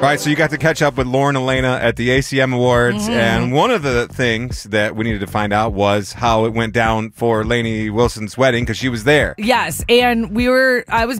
right, so you got to catch up with Lauren Elena at the ACM Awards, and one of the things that we needed to find out was how it went down for Lainey Wilson's wedding, because she was there. Yes, and I was